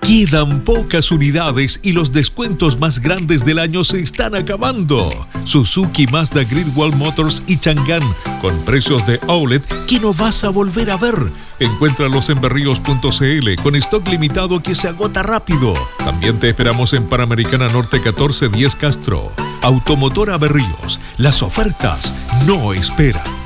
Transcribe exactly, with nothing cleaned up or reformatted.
Quedan pocas unidades y los descuentos más grandes del año se están acabando. Suzuki, Mazda, Great Motors y Chang'an, con precios de outlet que no vas a volver a ver. Encuéntralos en berríos punto cl con stock limitado que se agota rápido. También te esperamos en Panamericana Norte catorce diez Castro. Automotora Berríos, las ofertas no esperan.